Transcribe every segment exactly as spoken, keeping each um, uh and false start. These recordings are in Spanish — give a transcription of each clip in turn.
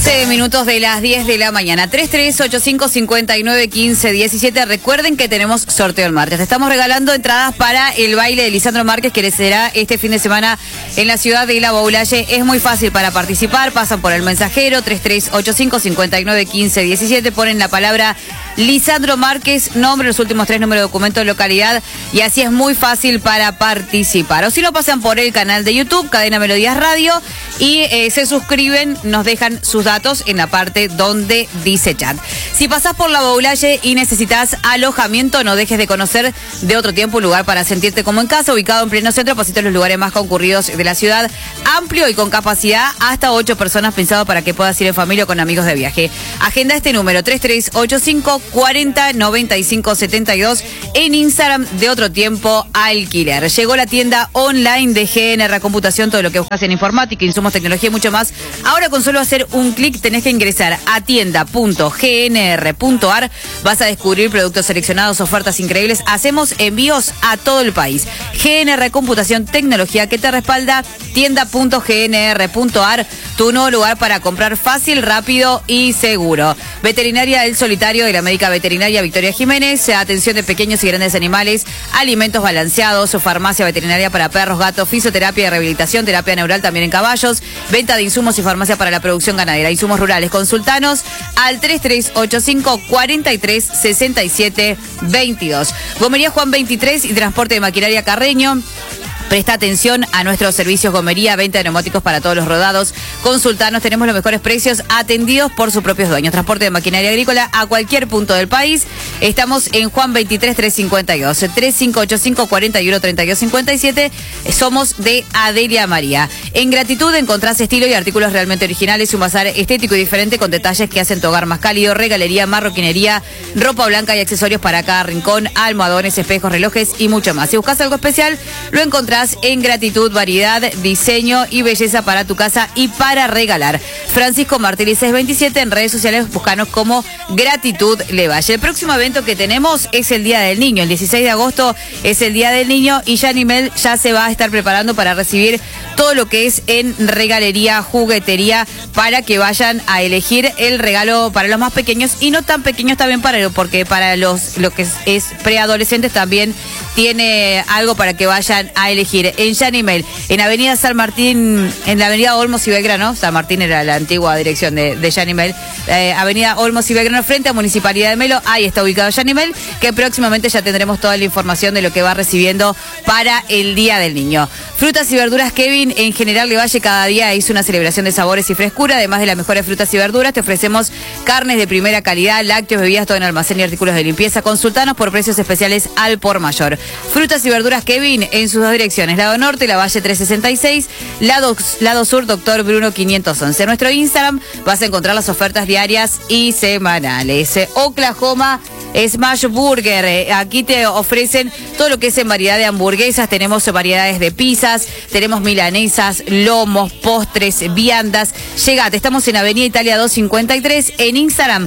once minutos de las diez de la mañana. tres tres ocho cinco cinco nueve uno cinco uno siete. Recuerden que tenemos sorteo el martes. Te estamos regalando entradas para el baile de Lisandro Márquez, que será este fin de semana en la ciudad de La Boulaye. Es muy fácil para participar. Pasan por el mensajero tres tres ocho cinco cinco nueve uno cinco uno siete. Ponen la palabra Lisandro Márquez, nombre, los últimos tres números de documento de localidad, y así es muy fácil para participar. O si no, pasan por el canal de YouTube, Cadena Melodías Radio, y eh, se suscriben, nos dejan sus datos en la parte donde dice chat. Si pasás por La Boulaye y necesitas alojamiento, no dejes de conocer De Otro Tiempo, un lugar para sentirte como en casa, ubicado en pleno centro, pasito en los lugares más concurridos de la ciudad, amplio y con capacidad hasta ocho personas, pensado para que puedas ir en familia o con amigos de viaje. Agenda este número tres tres ocho cinco cuarenta noventa y cinco setenta y dos en Instagram, De Otro Tiempo Alquiler. Llegó la tienda online de G N R Computación, todo lo que buscas en informática, insumos, tecnología y mucho más. Ahora con solo hacer un clic tenés que ingresar a tienda punto g n r punto a r. Vas a descubrir productos seleccionados, ofertas increíbles. Hacemos envíos a todo el país. G N R Computación, tecnología que te respalda. tienda punto g n r punto a r, tu nuevo lugar para comprar fácil, rápido y seguro. Veterinaria El Solitario de la médica veterinaria Victoria Jiménez. Atención de pequeños y grandes animales, alimentos balanceados, farmacia veterinaria para perros, gatos, fisioterapia y rehabilitación, terapia neural también en caballos, venta de insumos y farmacia para la producción ganadera, insumos rurales. Consultanos al tres tres ocho cinco cuarenta y tres sesenta y siete veintidós. Gomería Juan veintitrés y transporte de maquinaria Carreño. Presta atención a nuestros servicios gomería, venta de neumáticos para todos los rodados. Consultanos, tenemos los mejores precios atendidos por sus propios dueños. Transporte de maquinaria agrícola a cualquier punto del país. Estamos en Juan veintitrés trescientos cincuenta y dos, tres cinco ocho cinco cuarenta y uno treinta y dos cincuenta y siete. Somos de Adelia María. En Gratitud encontrás estilo y artículos realmente originales, un bazar estético y diferente con detalles que hacen tu hogar más cálido, regalería, marroquinería, ropa blanca y accesorios para cada rincón, almohadones, espejos, relojes y mucho más. Si buscas algo especial, lo encontrás en Gratitud, variedad, diseño y belleza para tu casa y para regalar. Francisco Martínez seiscientos veintisiete, en redes sociales búscanos como Gratitud Levalle. El próximo evento que tenemos es el Día del Niño. El dieciséis de agosto es el Día del Niño y Yanimel ya se va a estar preparando para recibir todo lo que es en regalería, juguetería, para que vayan a elegir el regalo para los más pequeños y no tan pequeños también, para porque para los lo que es, es preadolescentes también tiene algo para que vayan a elegir. En Yanimel, en Avenida San Martín, en la Avenida Olmos y Belgrano, San Martín era la antigua dirección de, de Yanimel, eh, Avenida Olmos y Belgrano, frente a Municipalidad de Melo, ahí está ubicado Yanimel, que próximamente ya tendremos toda la información de lo que va recibiendo para el Día del Niño. Frutas y verduras Kevin, en General Levalle, cada día es una celebración de sabores y frescura. Además de las mejores frutas y verduras, te ofrecemos carnes de primera calidad, lácteos, bebidas, todo en almacén y artículos de limpieza. Consultanos por precios especiales al por mayor. Frutas y verduras Kevin en sus dos direcciones, lado norte, La Valle trescientos sesenta y seis, lado, lado sur, Doctor Bruno quinientos once. En nuestro Instagram vas a encontrar las ofertas diarias y semanales. Oklahoma Smash Burger, aquí te ofrecen todo lo que es en variedad de hamburguesas. Tenemos variedades de pizzas, tenemos milanesas, lomos, postres, viandas. Llegate, estamos en Avenida Italia doscientos cincuenta y tres, en Instagram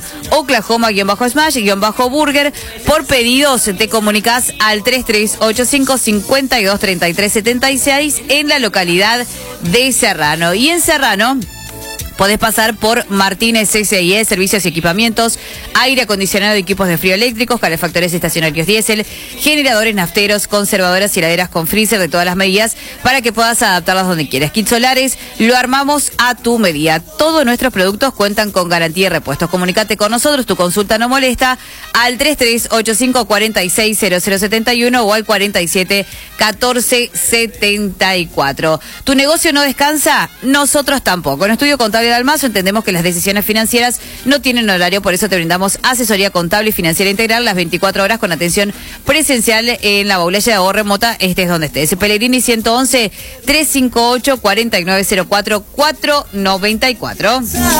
Oklahoma-Smash-Burger. Por pedidos te comunicas al tres tres ocho cinco cinco dos tres tres siete seis en la localidad de Serrano. Y en Serrano podés pasar por Martínez S I E, servicios y equipamientos, aire acondicionado y equipos de frío eléctricos, calefactores estacionarios diésel, generadores nafteros, conservadoras y heladeras con freezer de todas las medidas para que puedas adaptarlas donde quieras. Kits solares, lo armamos a tu medida. Todos nuestros productos cuentan con garantía y repuestos. Comunicate con nosotros, tu consulta no molesta, al tres tres ocho cinco cuatro seis cero cero siete uno o al cuarenta y siete catorce setenta y cuatro. ¿Tu negocio no descansa? Nosotros tampoco. En Estudio Contable de Almazo entendemos que las decisiones financieras no tienen horario, por eso te brindamos asesoría contable y financiera integral las veinticuatro horas con atención presencial en La Boulaye o remota, estés donde estés. Pellegrini ciento once, tres cinco ocho, cuatro nueve cero cuatro, cuatro nueve cuatro.